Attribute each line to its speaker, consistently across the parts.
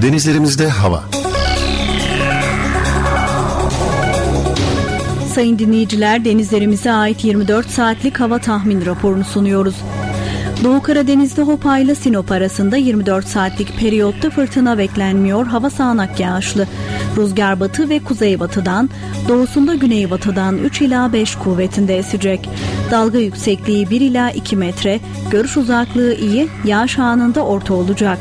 Speaker 1: Denizlerimizde hava.
Speaker 2: Sayın dinleyiciler, denizlerimize ait 24 saatlik hava tahmin raporunu sunuyoruz. Doğu Karadeniz'de Hopa ile Sinop arasında 24 saatlik periyotta fırtına beklenmiyor. Hava sağanak yağışlı. Rüzgar batı ve kuzeybatıdan, doğusunda güneybatıdan 3 ila 5 kuvvetinde esecek. Dalga yüksekliği 1 ila 2 metre, görüş uzaklığı iyi, yağış anında orta olacak.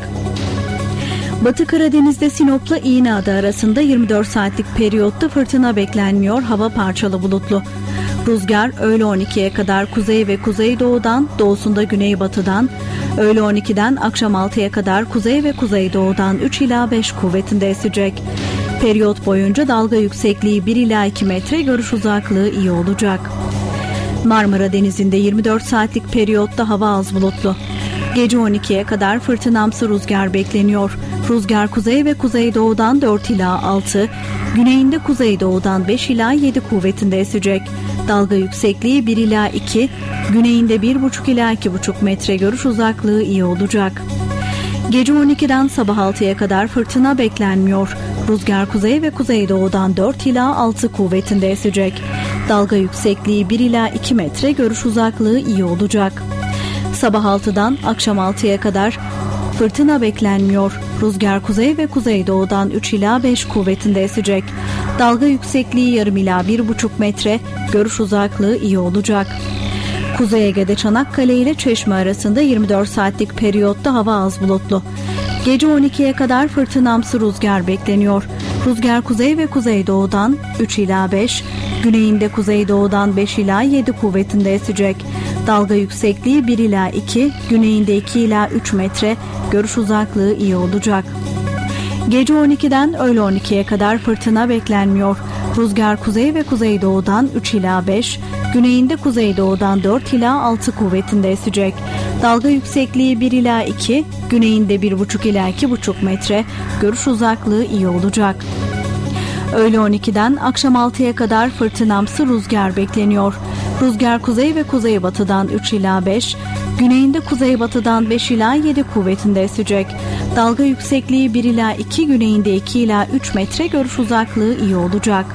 Speaker 2: Batı Karadeniz'de Sinop'la İğneada arasında 24 saatlik periyotta fırtına beklenmiyor. Hava parçalı bulutlu. Rüzgar öğle 12'ye kadar kuzey ve kuzeydoğudan, doğusunda güneybatıdan, öğle 12'den akşam 6'ya kadar kuzey ve kuzeydoğudan 3 ila 5 kuvvetinde esecek. Periyot boyunca dalga yüksekliği 1 ila 2 metre, görüş uzaklığı iyi olacak. Marmara Denizi'nde 24 saatlik periyotta hava az bulutlu. Gece 12'ye kadar fırtınamsı rüzgar bekleniyor. Rüzgar kuzey ve kuzeydoğudan 4 ila 6, güneyinde kuzeydoğudan 5 ila 7 kuvvetinde esecek. Dalga yüksekliği 1 ila 2, güneyinde 1,5 ila 2,5 metre, görüş uzaklığı iyi olacak. Gece 12'den sabah 6'ya kadar fırtına beklenmiyor. Rüzgar kuzey ve kuzeydoğudan 4 ila 6 kuvvetinde esecek. Dalga yüksekliği 1 ila 2 metre, görüş uzaklığı iyi olacak. Sabah 6'dan akşam 6'ya kadar fırtına beklenmiyor. Rüzgar kuzey ve kuzeydoğudan 3 ila 5 kuvvetinde esecek. Dalga yüksekliği yarım ila 1,5 metre, görüş uzaklığı iyi olacak. Kuzey Ege'de Çanakkale ile Çeşme arasında 24 saatlik periyotta hava az bulutlu. Gece 12'ye kadar fırtınamsı rüzgar bekleniyor. Rüzgar kuzey ve kuzeydoğudan 3 ila 5, güneyinde kuzeydoğudan 5 ila 7 kuvvetinde esecek. Dalga yüksekliği 1 ila 2, güneyinde 2 ila 3 metre, görüş uzaklığı iyi olacak. Gece 12'den öğle 12'ye kadar fırtına beklenmiyor. Rüzgar kuzey ve kuzeydoğudan 3 ila 5, güneyinde kuzeydoğudan 4 ila 6 kuvvetinde esecek. Dalga yüksekliği 1 ila 2, güneyinde 1,5 ila 2,5 metre, görüş uzaklığı iyi olacak. Öğle 12'den akşam 6'ya kadar fırtınamsı rüzgar bekleniyor. Rüzgar kuzey ve kuzeybatıdan 3 ila 5, güneyinde kuzeybatıdan 5 ila 7 kuvvetinde esecek. Dalga yüksekliği 1 ila 2, güneyinde 2 ila 3 metre, görüş uzaklığı iyi olacak.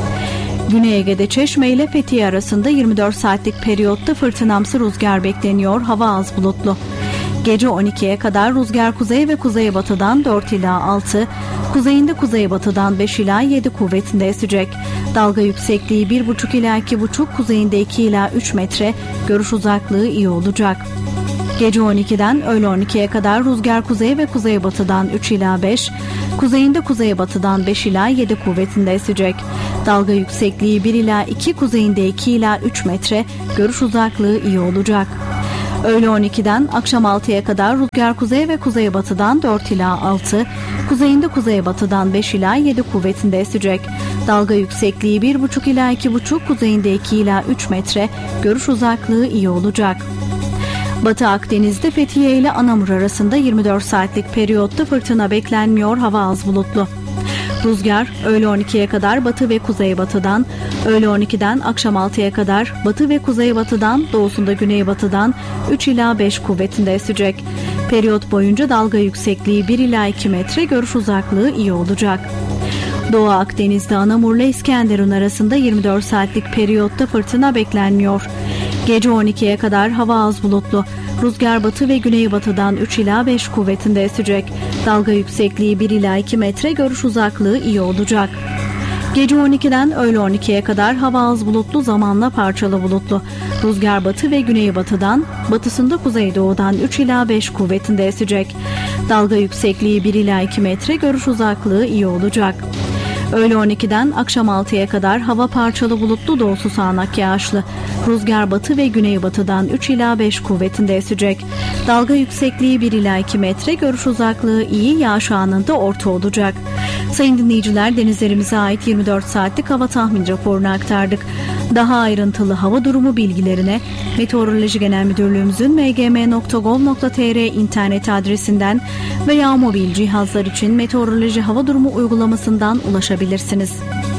Speaker 2: Güney Ege'de Çeşme ile Fethiye arasında 24 saatlik periyotta fırtınamsı rüzgar bekleniyor. Hava az bulutlu. Gece 12'ye kadar rüzgar kuzey ve kuzeybatıdan 4 ila 6, kuzeyinde kuzeybatıdan 5 ila 7 kuvvetinde esecek. Dalga yüksekliği 1,5 ila 2,5, kuzeyinde 2 ila 3 metre, görüş uzaklığı iyi olacak. Gece 12'den öğle 12'ye kadar rüzgar kuzey ve kuzeybatıdan 3 ila 5, kuzeyinde kuzeybatıdan 5 ila 7 kuvvetinde esecek. Dalga yüksekliği 1 ila 2, kuzeyinde 2 ila 3 metre, görüş uzaklığı iyi olacak. Öğle 12'den akşam 6'ya kadar rüzgar kuzey ve kuzeybatıdan 4 ila 6, kuzeyinde kuzeybatıdan 5 ila 7 kuvvetinde esecek. Dalga yüksekliği 1,5 ila 2,5, kuzeyinde 2 ila 3 metre, görüş uzaklığı iyi olacak. Batı Akdeniz'de Fethiye ile Anamur arasında 24 saatlik periyotta fırtına beklenmiyor. Hava az bulutlu. Rüzgar öğle 12'ye kadar batı ve kuzeybatıdan, öğle 12'den akşam 6'ya kadar batı ve kuzeybatıdan, doğusunda güneybatıdan 3 ila 5 kuvvetinde esecek. Periyot boyunca dalga yüksekliği 1 ila 2 metre, görüş uzaklığı iyi olacak. Doğu Akdeniz'de Anamur'la İskenderun arasında 24 saatlik periyotta fırtına beklenmiyor. Gece 12'ye kadar hava az bulutlu. Rüzgar batı ve güneybatıdan 3 ila 5 kuvvetinde esecek. Dalga yüksekliği 1 ila 2 metre, görüş uzaklığı iyi olacak. Gece 12'den öğle 12'ye kadar hava az bulutlu, zamanla parçalı bulutlu. Rüzgar batı ve güneybatıdan, batısında kuzeydoğudan 3 ila 5 kuvvetinde esecek. Dalga yüksekliği 1 ila 2 metre, görüş uzaklığı iyi olacak. Öğle 12'den akşam 6'ya kadar hava parçalı bulutlu, doğusu sağanak yağışlı. Rüzgar batı ve güneybatıdan 3 ila 5 kuvvetinde esecek. Dalga yüksekliği 1 ila 2 metre, görüş uzaklığı iyi, yağış anında orta olacak. Sayın dinleyiciler, denizlerimize ait 24 saatlik hava tahmin raporunu aktardık. Daha ayrıntılı hava durumu bilgilerine Meteoroloji Genel Müdürlüğümüzün mgm.gov.tr internet adresinden veya mobil cihazlar için meteoroloji hava durumu uygulamasından ulaşabilirsiniz.